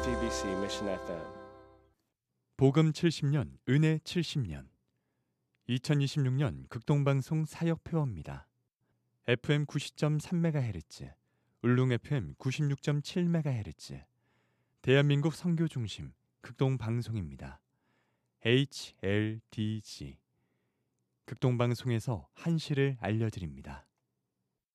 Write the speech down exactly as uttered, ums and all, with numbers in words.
에프이비씨 Mission 에프엠. 복음 칠십 년, 은혜 칠십 년. 이천이십육 년 극동방송 사역표어입니다. 에프엠 구십 점 삼 메가헤르츠, 울릉 에프엠 구십육 점 칠 메가헤르츠, 대한민국 선교중심 극동방송입니다. 에이치엘디지. 극동방송에서 한시를 알려드립니다.